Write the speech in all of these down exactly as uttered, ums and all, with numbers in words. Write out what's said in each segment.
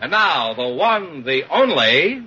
And now, the one, the only...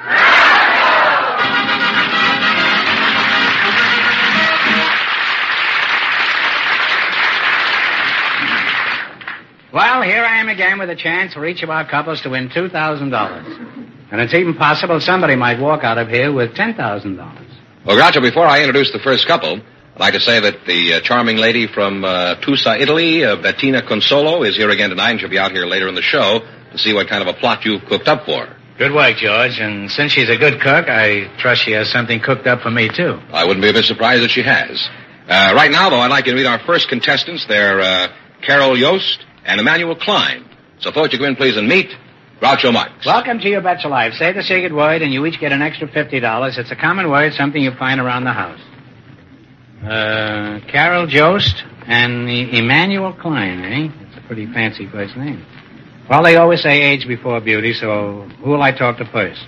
Well, here I am again with a chance for each of our couples to win two thousand dollars. And it's even possible somebody might walk out of here with ten thousand dollars. Well, Groucho, before I introduce the first couple, I'd like to say that the uh, charming lady from uh, Tusa, Italy, uh, Bettina Consolo, is here again tonight, and she'll be out here later in the show to see what kind of a plot you've cooked up for her. Good work, George. And since she's a good cook, I trust she has something cooked up for me, too. I wouldn't be a bit surprised if she has. Uh, right now, though, I'd like you to meet our first contestants. They're uh, Carol Yost and Emmanuel Klein. So, folks, you go in, please, and meet Groucho Marx. Welcome to Your Bets Alive. Say the secret word, and you each get an extra fifty dollars. It's a common word, something you find around the house. Uh, Carol Jost and Emmanuel Klein, eh? That's a pretty fancy first name. Well, they always say age before beauty, so who will I talk to first?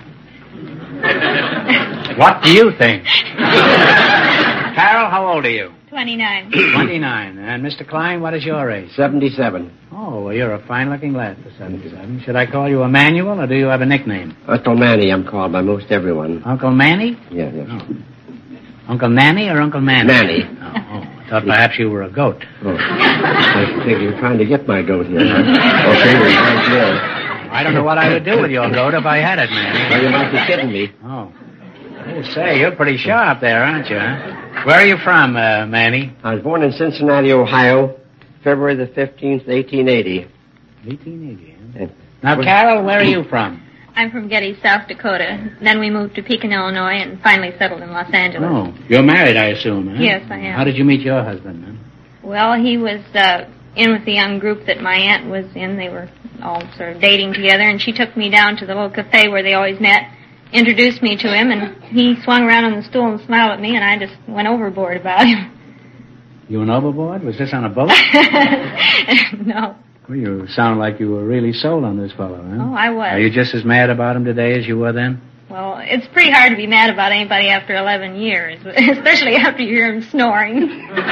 What do you think? Carol, how old are you? Twenty-nine. Twenty-nine. And Mister Klein, what is your age? Seventy-seven. Oh, well, you're a fine-looking lad for seventy-seven. Should I call you Emmanuel, or do you have a nickname? Uncle Manny, I'm called by most everyone. Uncle Manny? Yeah, yes. Oh. Uncle Nanny or Uncle Manny? Manny. Oh, oh, I thought perhaps you were a goat. Oh, I think you're trying to get my goat here, huh? Okay, well, right here. I don't know what I would do with your goat if I had it, Manny. Well, you might be kidding me. Oh. I say, you're pretty sharp there, aren't you, huh? Where are you from, uh, Manny? I was born in Cincinnati, Ohio, February the fifteenth, eighteen eighty. eighteen eighty, huh? And now, well, Carol, where are you from? I'm from Getty, South Dakota. Then we moved to Pekin, Illinois, and finally settled in Los Angeles. Oh, you're married, I assume, huh? Yes, I am. How did you meet your husband, then? Well, he was uh, in with the young group that my aunt was in. They were all sort of dating together, and she took me down to the little cafe where they always met, introduced me to him, and he swung around on the stool and smiled at me, and I just went overboard about him. You went overboard? Was this on a boat? No. Well, you sound like you were really sold on this fellow, huh? Oh, I was. Are you just as mad about him today as you were then? Well, it's pretty hard to be mad about anybody after eleven years, especially after you hear him snoring.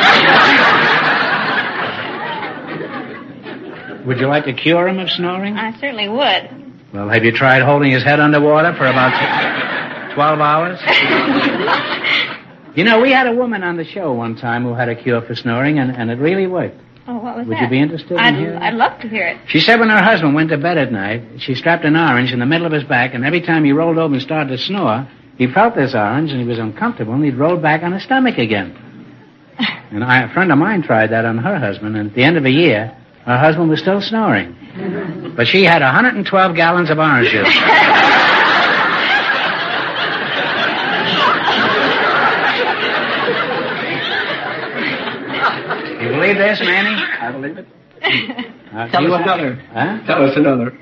Would you like to cure him of snoring? I certainly would. Well, have you tried holding his head underwater for about twelve hours? You know, we had a woman on the show one time who had a cure for snoring, and, and it really worked. Oh, what was Would that? you be interested I'd, in hearing? I'd love to hear it. She said when her husband went to bed at night, she strapped an orange in the middle of his back, and every time he rolled over and started to snore, he felt this orange, and he was uncomfortable, and he'd roll back on his stomach again. And I, a friend of mine tried that on her husband, and at the end of a year, her husband was still snoring. But she had one hundred twelve gallons of orange juice. You believe this, Manny? I believe it. Uh, Tell you us have- another. Huh? Tell us another.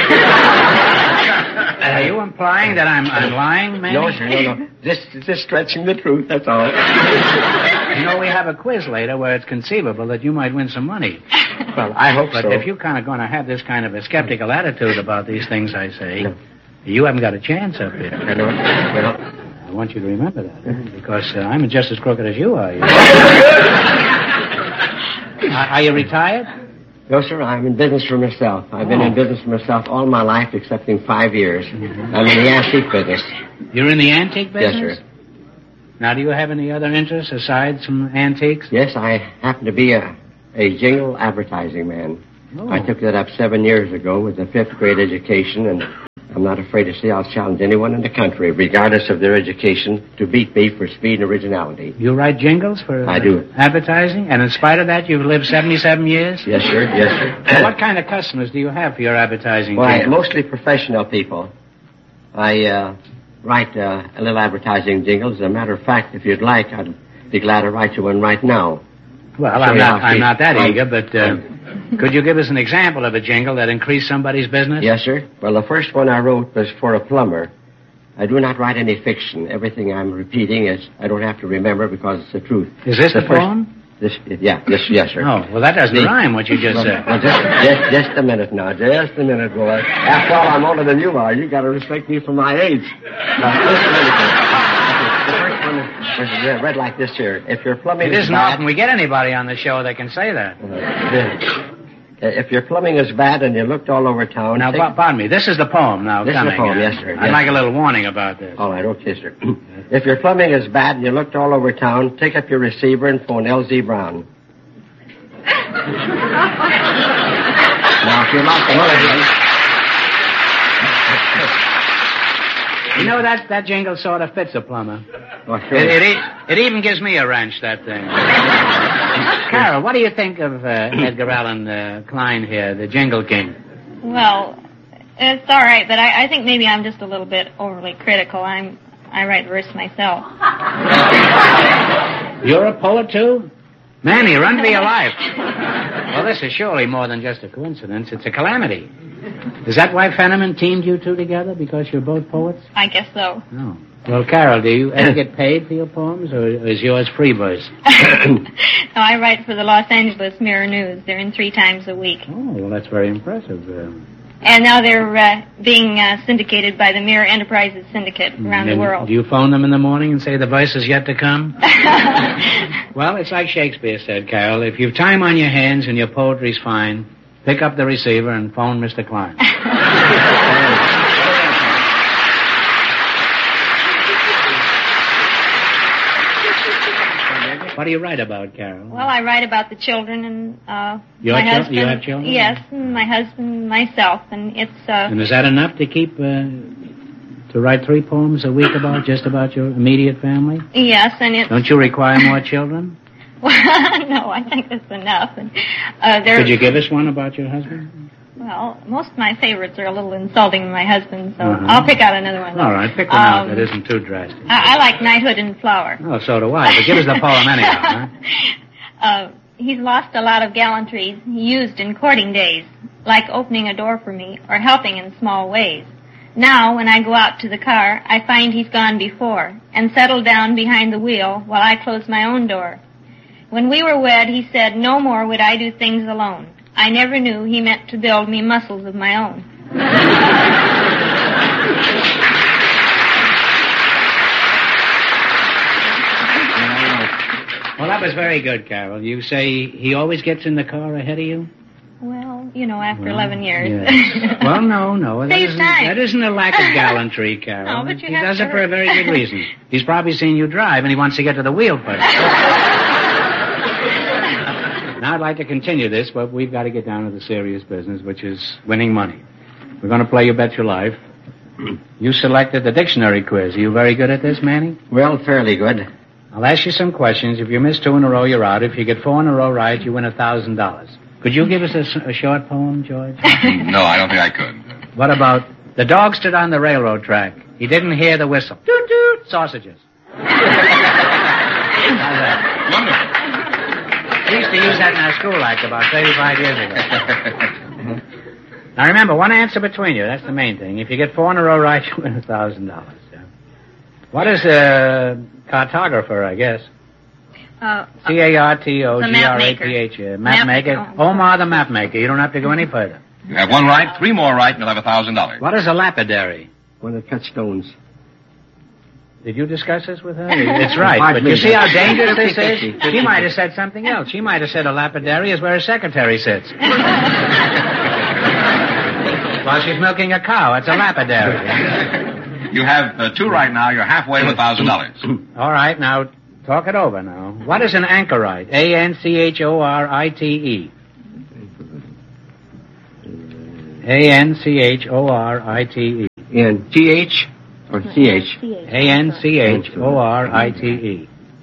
Are you implying that I'm, I'm lying, Manny? No, sir, no, no. Just, just stretching the truth, that's all. You know, we have a quiz later where it's conceivable that you might win some money. Well, I hope But so. if you're kind of going to have this kind of a skeptical attitude about these things I say, you haven't got a chance up here. I know. Well, I want you to remember that, huh? Because uh, I'm just as crooked as you are. You know? are, are you retired? no, sir, I'm in business for myself. I've been Oh. in business for myself all my life, excepting five years. Mm-hmm. I'm in the antique business. You're in the antique Yes, business? sir. Now, do you have any other interests aside from antiques? Yes, I happen to be a, a jingle advertising man. Oh. I took that up seven years ago with a fifth grade education, and I'm not afraid to say I'll challenge anyone in the country, regardless of their education, to beat me for speed and originality. You write jingles for uh, I do. advertising, and in spite of that, you've lived seventy-seven years? Yes, sir. Yes, sir. Well, what kind of customers do you have for your advertising? Why, jingles? mostly professional people. I uh, write uh, a little advertising jingles. As a matter of fact, if you'd like, I'd be glad to write you one right now. Well, Sure, I'm not, I'll I'm see. not that Um, eager, but uh, could you give us an example of a jingle that increased somebody's business? Yes, sir. Well, the first one I wrote was for a plumber. I do not write any fiction. Everything I'm repeating is I don't have to remember because it's the truth. Is this the the first- poem? This, yeah, this, yes, sir. Oh, well, that doesn't The- rhyme, what you just well, said. well, just, just, just a minute now. Just a minute, boy. After all, I'm older than you are. You got to respect me for my age. Now, just a minute, boy. The first one is is read like this here. If your plumbing It is isn't bad... often we get anybody on the show that can say that. Uh, If your plumbing is bad and you looked all over town... Now, take... pardon me. This is the poem now this coming. This is the poem, uh, yes, sir. I'd yes. like a little warning about this. All right, okay, sir. If your plumbing is bad and you looked all over town, take up your receiver and phone L Z Brown. Now, if you're not the husband... You know, that, that jingle sort of fits a plumber. Oh, sure. It, it, it even gives me a wrench, that thing. Carol, what do you think of uh, Edgar Allan uh, Klein here, the Jingle King? Well, it's all right, but I, I think maybe I'm just a little bit overly critical. I'm I write verse myself. You're a poet, too? Manny, run for your life. Well, this is surely more than just a coincidence. It's a calamity. Is that why Fenneman teamed you two together, because you're both poets? I guess so. No. Well, Carol, do you ever get paid for your poems, or is yours free verse? No, I write for the Los Angeles Mirror News. They're in three times a week. Oh, well, that's very impressive. Uh, and now they're uh, being uh, syndicated by the Mirror Enterprises Syndicate around the world. Do you phone them in the morning and say the verse is yet to come? Well, it's like Shakespeare said, Carol. If you've time on your hands and your poetry's fine, pick up the receiver and phone Mister Klein. What do you write about, Carol? Well, I write about the children and uh, Your my chi- husband. you have children? Yes, and my husband, myself, and it's. Uh, And is that enough to keep uh, to write three poems a week about just about your immediate family? Yes, and it's. Don't you require more children? Well, no, I think that's enough. And, uh, there. Could you give us one about your husband? Well, most of my favorites are a little insulting to my husband, so Uh-huh. I'll pick out another one. All right, pick one um, out that isn't too drastic. I, I like Knighthood in Flower. Oh, so do I. But give us the poem anyhow, huh? Uh, he's lost a lot of gallantries he used in courting days, like opening a door for me or helping in small ways. Now, when I go out to the car, I find he's gone before and settled down behind the wheel while I close my own door. When we were wed, he said, no more would I do things alone. I never knew he meant to build me muscles of my own. Well, that was very good, Carol. You say he always gets in the car ahead of you? Well, you know, after Well, eleven years. yes. Well, no, no. That Saves isn't, time. that isn't a lack of gallantry, Carol. No, but you he have does to it for a hurry. very good reason. He's probably seen you drive, and he wants to get to the wheel first. Now, I'd like to continue this, but we've got to get down to the serious business, which is winning money. We're going to play You Bet Your Life. You selected the dictionary quiz. Are you very good at this, Manny? Well, fairly good. I'll ask you some questions. If you miss two in a row, you're out. If you get four in a row right, you win a thousand dollars. Could you give us a, s- a short poem, George? No, I don't think I could. What about, the dog stood on the railroad track. He didn't hear the whistle. Toot toot, sausages. How's that? Wonderful. We used to use that in our school act about thirty-five years ago. Now remember, one answer between you. That's the main thing. If you get four in a row right, you win a thousand dollars. What is a cartographer, I guess? Uh, C A R T O G R A P H. The Map map maker. maker. Oh. Omar the map maker. You don't have to go any further. You have one right, three more right, and you'll have a thousand dollars. What is a lapidary? One that cuts stones. Did you discuss this with her? It's right, but you see how dangerous this is? She might have said something else. She might have said a lapidary is where a secretary sits. While she's milking a cow, it's a lapidary. You have uh, two right now. You're halfway to a thousand dollars. All right, now, talk it over now. What is an anchorite? A N C H O R I T E. A N C H O R I T E. And T H or C H? A N C H O R I T E.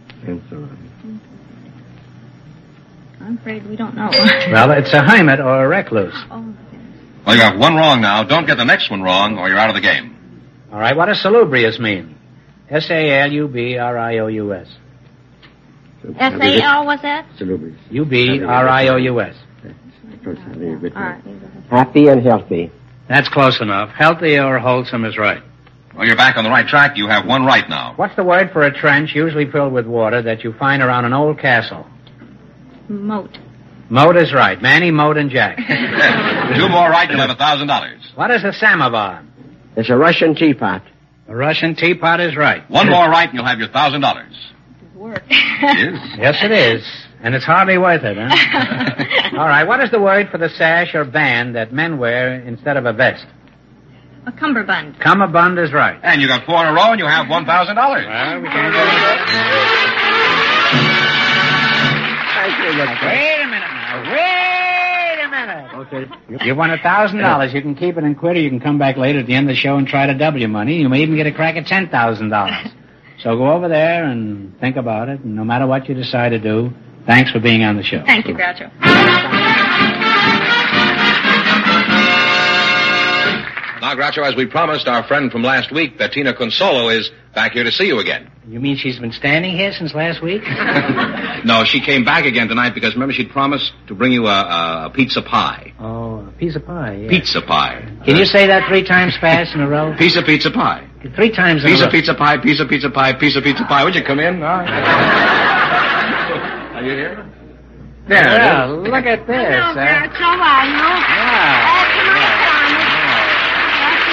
I'm afraid we don't know. Well, it's a hermit or a recluse. Oh, Well, you have one wrong now. Don't get the next one wrong, or you're out of the game. All right, what does salubrious mean? S A L U B R I O U S. S A L, was that? Salubrious. U B R I O U S. All right. Happy and healthy. That's close enough. Healthy or wholesome is right. Well, you're back on the right track. You have one right now. What's the word for a trench usually filled with water that you find around an old castle? Moat. Moat is right. Manny, Moat, and Jack. Two more right, you'll have a thousand dollars. What is a samovar? It's a Russian teapot. A Russian teapot is right. One more right, and you'll have your thousand dollars. Work. Yes. Yes, it is. And it's hardly worth it, huh? All right, what is the word for the sash or band that men wear instead of a vest? A cummerbund. Cummerbund is right. And you got four in a row, and you have one thousand dollars. Well, we can't get it. Wait a minute now. Wait a minute. Okay. You won a thousand dollars. You can keep it and quit, or you can come back later at the end of the show and try to double your money. You may even get a crack at ten thousand dollars. So go over there and think about it, and no matter what you decide to do, thanks for being on the show. Thank you, Groucho. Now, Groucho, as we promised, our friend from last week, Bettina Consolo, is back here to see you again. You mean she's been standing here since last week? No, she came back again tonight because, remember, she'd promised to bring you a, a pizza pie. Oh, a piece of pie, yeah. Pizza pie. Can you say that three times fast in a row? Piece of pizza pie. Three times in Piece a row. of pizza pie, piece of pizza pie, piece of pizza pie. Would you come in? All right. Are you here? Yeah, well, look at this. Hello, huh? Groucho, how are you? Yeah. That's my promise. That's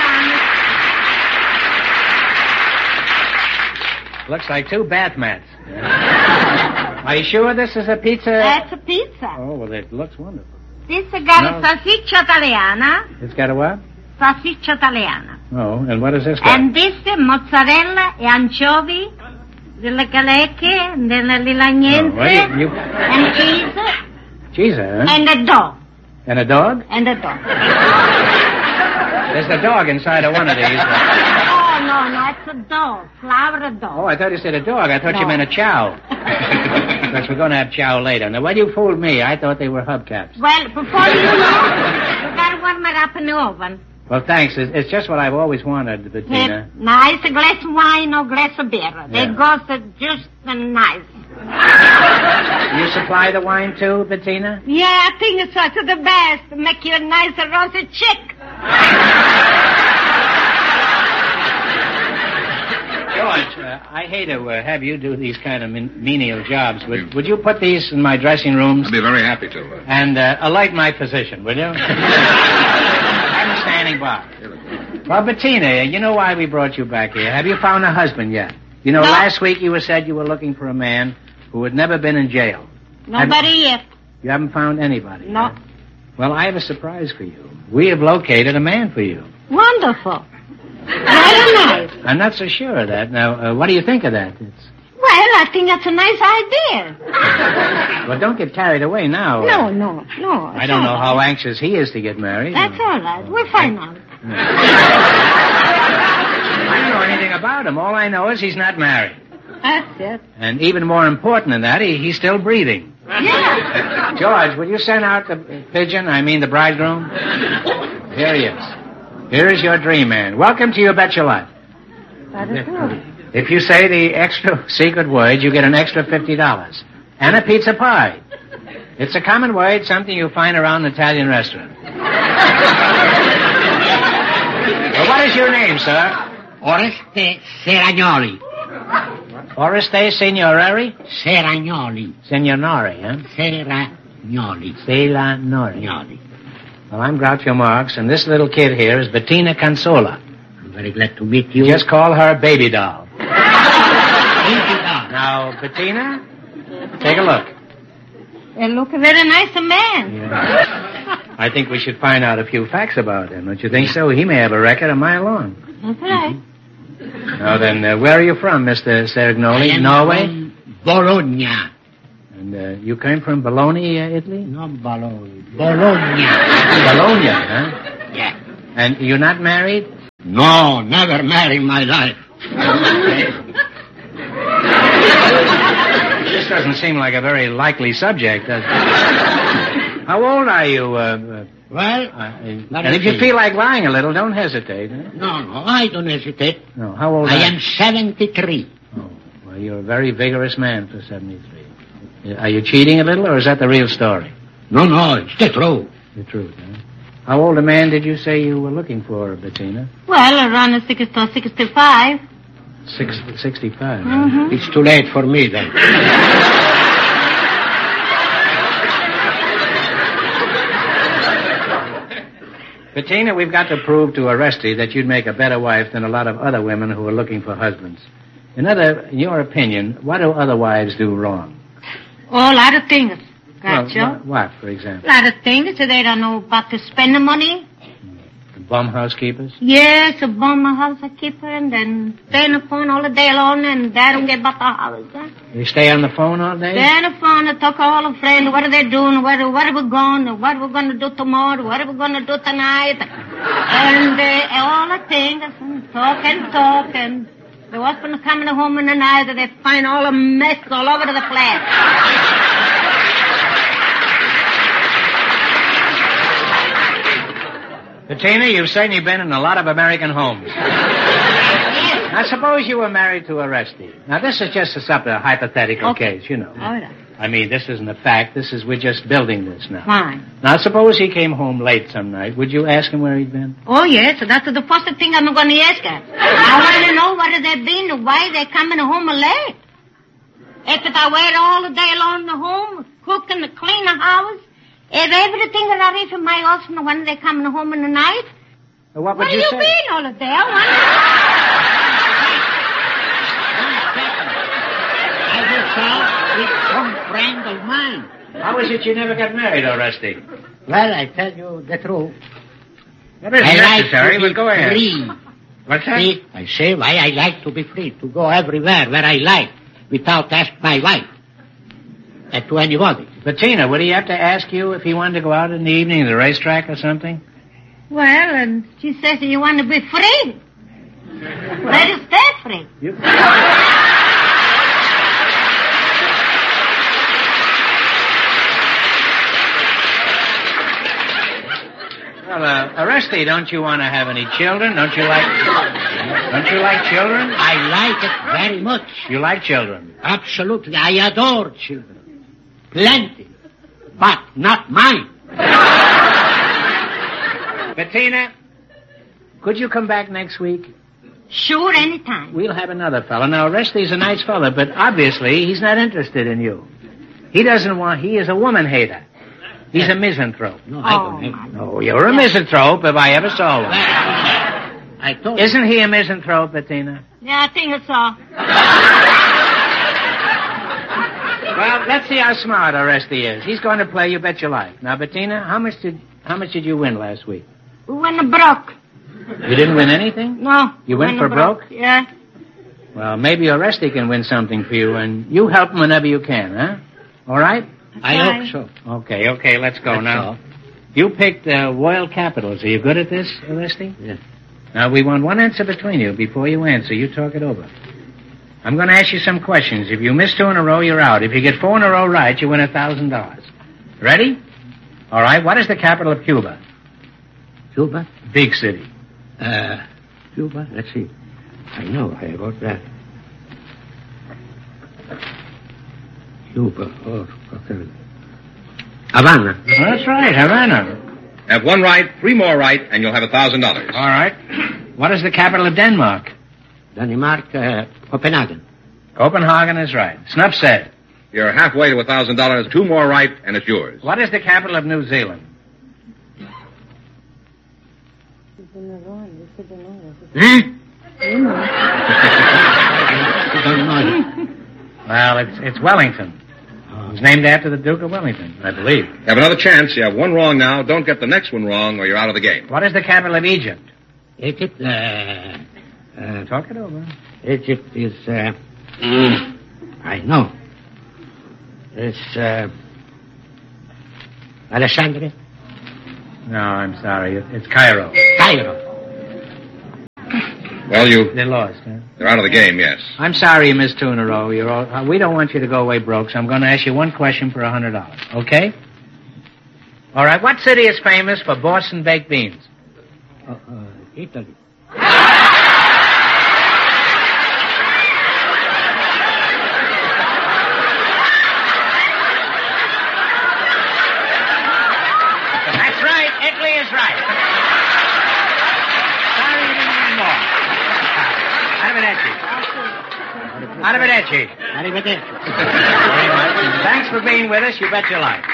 my promise. Looks like two bath mats. Are you sure this is a pizza? That's a pizza. Oh, well, it looks wonderful. This has got No. a salsiccia italiana. It's got a what? Salsiccia italiana. Oh, and what is this got? And this is mozzarella e anchovy, delle calecche, delle Oh, lilagnenze, well, you, you, and cheese, cheese, huh? and a dog. And a dog? And a dog. There's a dog inside of one of these. Oh, no, no, it's a dog. Flower dog. Oh, I thought you said a dog. I thought you No. meant a chow. Because we're going to have chow later. Now, why you fooled me? I thought they were hubcaps. Well, before you know, you gotta warm it up in the oven. Well, thanks. It's, it's just what I've always wanted, Bettina. Take nice glass of wine or glass of beer. They Yeah. go so just uh, nice. You supply the wine too, Bettina? Yeah, I think it's uh, to the best. Make you a nice roasted chick. George, uh, I hate to uh, have you do these kind of men- menial jobs. Would, would you put these in my dressing rooms I'd be very happy to. and uh, alight my physician, will you? I'm standing by. Well, Bettina, you know why we brought you back here. Have you found a husband yet? You know, No. last week you were said you were looking for a man who had never been in jail. Nobody yet. You haven't found anybody. No. huh? Well, I have a surprise for you. We have located a man for you. Wonderful. Very nice. I'm not so sure of that. Now, uh, what do you think of that? It's... Well, I think that's a nice idea. Well, don't get carried away now. No, no, no. I don't know how anxious he is to get married. That's all right. We'll find out. I don't know anything about him. All I know is he's not married. That's it. And even more important than that, he, he's still breathing. Yeah. George, will you send out the pigeon, I mean the bridegroom? Here he is. Here is your dream man. Welcome to You Bet Your Life. That is good. If you say the extra secret word, you get an extra fifty dollars. And a pizza pie. It's a common word, something you'll find around an Italian restaurant. Well, what is your name, sir? Oreste Seragnoli. Oreste Signorari? Seragnoli. Signorari, huh? Seragnoli. Selanori. Gnoli. Well, I'm Groucho Marx, and this little kid here is Bettina Consola. I'm very glad to meet you. Just call her Baby Doll. Now, Now, Bettina, take a look. They look a very nice man. Yeah. I think we should find out a few facts about him. Don't you think so? He may have a record a mile long. That's right. Now then, uh, where are you from, Mister Seragnoli? Norway? Bologna. And uh, you came from Bologna, uh, Italy? Not Bologna. Bologna. Bologna, huh? Yeah. And you're not married? No, never married in my life. This doesn't seem like a very likely subject, does it? How old are you? Uh, uh, Well, uh, Let and me if you see. feel like lying a little, don't hesitate. Huh? no, no, I don't hesitate. No, how old I are am seventy-three. Oh, well, you're a very vigorous man for seventy-three. Are you cheating a little, or is that the real story? No, no, it's the truth. The truth, huh? How old a man did you say you were looking for, Bettina? Well, around sixty, sixty-five. Six, sixty-five. huh? Mm-hmm. It's too late for me then. Bettina, we've got to prove to Arresti that you'd make a better wife than a lot of other women who are looking for husbands. In other, in your opinion, what do other wives do wrong? Oh, a lot of things. Gotcha. Well, what, what, for example? A lot of things. So they don't know about to spend the money. Bum housekeepers? Yes, a bum housekeeper, and then stay on the phone all the day long, and they don't get about the house. Huh? They stay on the phone all day? Stay on the phone and talk to all the friends. What are they doing? Where, where are we going? What are we going to do tomorrow? What are we going to do tonight? And uh, all the things, and talk and talk, and the husband coming home in the night, and they find all the mess all over the place. Bettina, you've certainly been in a lot of American homes. Now, suppose you were married to Orestes. Now, this is just a, sup- a hypothetical Okay. case, you know. All right. I mean, this isn't a fact. This is, we're just building this now. Fine. Now, suppose he came home late some night. Would you ask him where he'd been? Oh, yes, that's the first thing I'm going to ask her. I want to know where they've been, why they're coming home late. After I wait all the day long in the home, cooking, clean the house, if everything is ready for my husband when they're coming home in the night. Well, what would Where you you say? been all the day? I want I will say it's some friend of mine. How is it you never got married, Orestes? Well, I tell you the truth. That isn't I like necessary, to be but go ahead. free. What's that? See, I say why I like to be free, to go everywhere where I like, without asking my wife, and to anybody. Bettina, would he have to ask you if he wanted to go out in the evening to the racetrack or something? Well, and she says you want to be free. Let us stay free. You... Well, uh, Orestes, don't you want to have any children? Don't you like... Don't you like children? I like it very much. You like children? Absolutely. I adore children. Plenty. But not mine. Bettina, could you come back next week? Sure, anytime. We'll have another fellow. Now, Orestes is a nice fellow, but obviously he's not interested in you. He doesn't want... He is a woman hater. He's a misanthrope. No, I Oh, don't have... my No, you're a misanthrope if I ever saw one. I told you. Isn't he a misanthrope, Bettina? Yeah, I think it's all. Well, let's see how smart Orestes is. He's going to play You Bet Your Life. Now, Bettina, how much did how much did you win last week? We went broke. You didn't win anything? No. You went we for broke? Yeah. Well, maybe Orestes can win something for you, and you help him whenever you can, huh? All right? I Fine. hope so. Okay, okay, let's go That's now. all. You picked uh, Royal Capitals. Are you good at this, Orestes? Yes. Now, we want one answer between you. Before you answer, you talk it over. I'm going to ask you some questions. If you miss two in a row, you're out. If you get four in a row right, you win a thousand dollars. Ready? All right. What is the capital of Cuba? Cuba? Big city. Uh, Cuba? Let's see. I know. I wrote that. Cuba. Oh, okay. Havana. That's right, Havana. Have one right, three more right, and you'll have a thousand dollars. All right. What is the capital of Denmark? Denmark, uh, Copenhagen. Copenhagen is right. Snuff said. You're halfway to a thousand dollars, two more right, and it's yours. What is the capital of New Zealand? Huh? I don't know. Well, it's it's Wellington. It was named after the Duke of Wellington, I believe. You have another chance. You have one wrong now. Don't get the next one wrong, or you're out of the game. What is the capital of Egypt? Egypt, uh, uh, Talk it over. Egypt is, uh, mm, I know. It's, uh, Alexandria? No, I'm sorry. It- It's Cairo. Cairo. Well, you, They lost, huh? you're out of the game, yes. I'm sorry you missed two in a row. You're all, uh, we don't want you to go away broke, so I'm going to ask you one question for a hundred dollars. Okay? All right. What city is famous for Boston baked beans? Uh, uh, Italy. That's right. Italy is right. Sorry you didn't win more. Arrivederci. Arrivederci. Arrivederci. Very much. Thanks for being with us. You bet your life.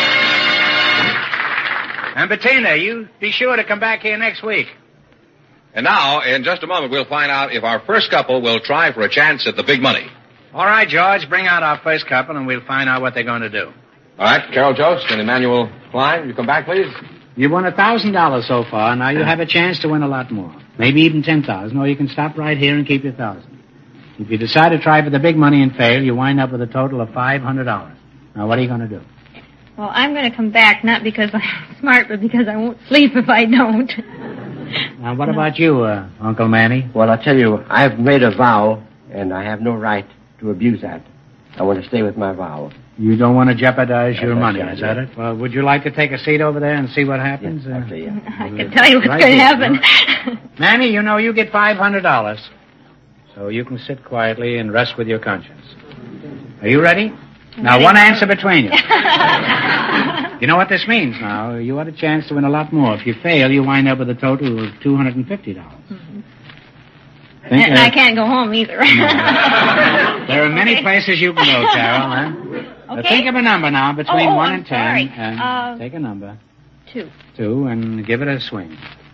And Bettina, you be sure to come back here next week. And now, in just a moment, we'll find out if our first couple will try for a chance at the big money. All right, George, bring out our first couple, and we'll find out what they're going to do. All right, Carol Jost and Emmanuel Klein, you come back, please. You won a thousand dollars so far. Now you have a chance to win a lot more. Maybe even ten thousand, or you can stop right here and keep your thousand. If you decide to try for the big money and fail, you wind up with a total of five hundred dollars. Now, what are you going to do? Well, I'm going to come back, not because I'm smart, but because I won't sleep if I don't. Now, what about you, uh, Uncle Manny? Well, I tell you, I've made a vow, and I have no right to abuse that. I want to stay with my vow. You don't want to jeopardize your That's money, right, is that yeah. it? Well, would you like to take a seat over there and see what happens? Yes, actually, yeah. I can tell you what's Right going to here, happen. Manny, you know you get five hundred dollars. So you can sit quietly and rest with your conscience. Are you ready? Now, one answer between you. You know what this means now. You had a chance to win a lot more. If you fail, you wind up with a total of two hundred fifty dollars. Mm-hmm. Think, And uh, I can't go home either. There are many Okay. places you can go, Carol. Huh? Uh, Okay. think of a number now between Oh, oh, one I'm and ten. sorry. And Uh, take a number. Two. Two and give it a swing.